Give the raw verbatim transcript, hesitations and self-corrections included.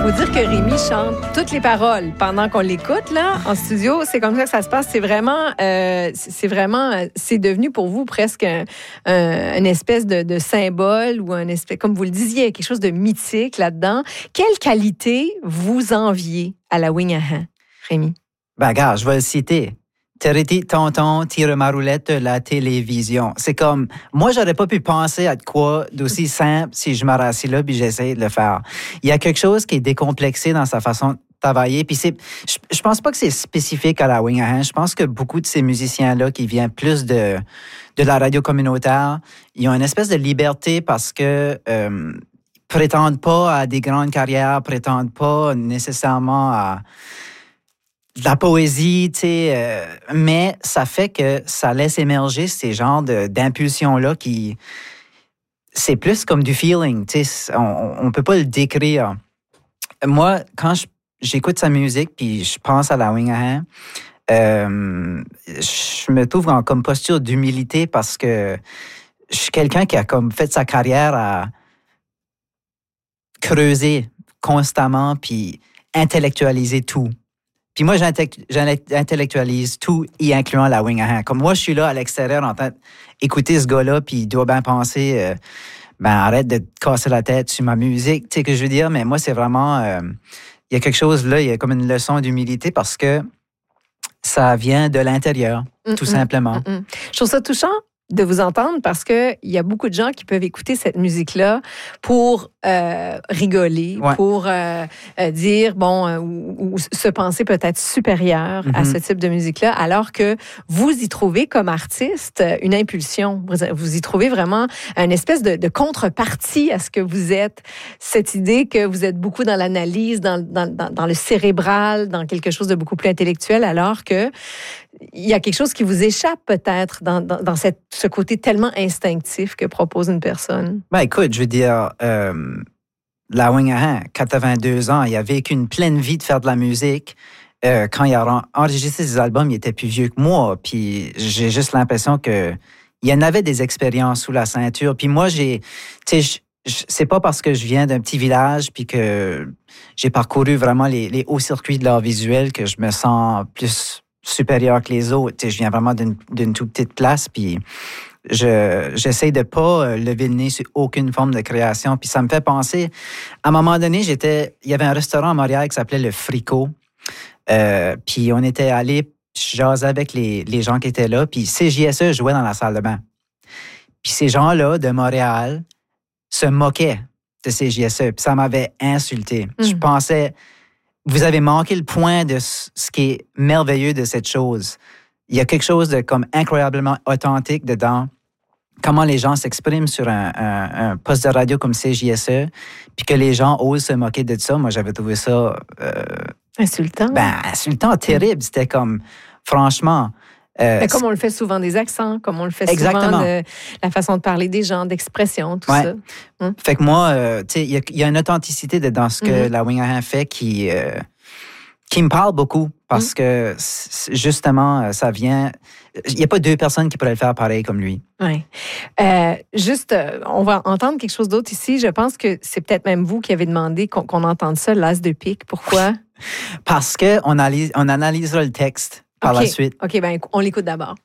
Faut dire que Rémi chante toutes les paroles pendant qu'on l'écoute là en studio. C'est comme ça que ça se passe. C'est vraiment, euh, c'est vraiment, c'est devenu pour vous presque un, un, une espèce de, de symbole ou un espèce, comme vous le disiez, quelque chose de mythique là-dedans. Quelle qualité vous enviez à la Wingahan, Rémi? Ben, regarde, je vais le citer. Teriti, tonton, tire ma roulette, la télévision. C'est comme, moi, j'aurais pas pu penser à de quoi d'aussi simple si je me rassis là puis j'essaie de le faire. Il y a quelque chose qui est décomplexé dans sa façon de travailler. Puis c'est, je, je pense pas que c'est spécifique à la Wingahan. Je pense que beaucoup de ces musiciens-là qui viennent plus de, de la radio communautaire, ils ont une espèce de liberté parce que, euh, prétendent pas à des grandes carrières, prétendent pas nécessairement à de la poésie, tu sais, euh, mais ça fait que ça laisse émerger ces genres de, d'impulsions-là qui... C'est plus comme du feeling, tu sais, on, on peut pas le décrire. Moi, quand je, j'écoute sa musique puis je pense à la Wingahan, euh, je me trouve en comme posture d'humilité parce que je suis quelqu'un qui a comme fait sa carrière à creuser constamment puis intellectualiser tout. Puis moi, j'intellectualise tout, y incluant la Wingahan. Comme moi, je suis là à l'extérieur en train d'écouter ce gars-là, puis il doit bien penser, euh, ben arrête de te casser la tête sur ma musique, tu sais que je veux dire. Mais moi, c'est vraiment, il euh, y a quelque chose là, il y a comme une leçon d'humilité parce que ça vient de l'intérieur, mm-mm, tout simplement. Mm-mm. Je trouve ça touchant de vous entendre parce que il y a beaucoup de gens qui peuvent écouter cette musique-là pour euh, rigoler, ouais. pour euh, euh, dire, bon, euh, ou, ou se penser peut-être supérieur mm-hmm. à ce type de musique-là, alors que vous y trouvez comme artiste une impulsion. Vous, vous y trouvez vraiment une espèce de, de contrepartie à ce que vous êtes. Cette idée que vous êtes beaucoup dans l'analyse, dans, dans, dans, dans le cérébral, dans quelque chose de beaucoup plus intellectuel, alors que il y a quelque chose qui vous échappe peut-être dans, dans, dans cette, ce côté tellement instinctif que propose une personne. Ben écoute, je veux dire, euh, la Wingahan, quatre-vingt-deux ans, il a vécu une pleine vie de faire de la musique. Euh, quand il a enregistré ses albums, il était plus vieux que moi. Puis j'ai juste l'impression que il y en avait des expériences sous la ceinture. Puis moi, j'ai, tu sais, c'est pas parce que je viens d'un petit village puis que j'ai parcouru vraiment les, les hauts circuits de l'art visuel que je me sens plus supérieur que les autres. Tu sais, je viens vraiment d'une, d'une toute petite place, puis je j'essaie de pas lever le nez sur aucune forme de création. Puis ça me fait penser, à un moment donné, j'étais, il y avait un restaurant à Montréal qui s'appelait Le Fricot. Euh, puis on était allés jaser avec les, les gens qui étaient là, puis C J S E jouait dans la salle de bain. Puis ces gens-là de Montréal se moquaient de C J S E, puis ça m'avait insulté. Mm. Je pensais... Vous avez manqué le point de ce qui est merveilleux de cette chose. Il y a quelque chose de comme incroyablement authentique dedans. Comment les gens s'expriment sur un, un, un poste de radio comme C J S E, puis que les gens osent se moquer de ça. Moi, j'avais trouvé ça... Euh, insultant. Ben, insultant, terrible. C'était comme, franchement... Euh, Mais comme on le fait souvent des accents, comme on le fait exactement. souvent de la façon de parler des gens, d'expression, tout ouais. ça. Hum? Fait que moi, euh, tu sais, il y, y a une authenticité dans ce que mm-hmm. la Wingahan fait qui, euh, qui me parle beaucoup parce mm-hmm. que justement, ça vient... Il n'y a pas deux personnes qui pourraient le faire pareil comme lui. Oui. Euh, juste, on va entendre quelque chose d'autre ici. Je pense que c'est peut-être même vous qui avez demandé qu'on, qu'on entende ça, l'as de pique. Pourquoi? Parce qu'on analyse, on analysera le texte par okay. la suite. OK, bien, on l'écoute d'abord.